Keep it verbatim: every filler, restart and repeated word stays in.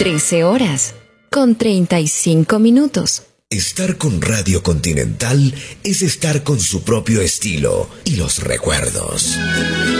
trece horas, con treinta y cinco minutos. Estar con Radio Continental es estar con su propio estilo y los recuerdos.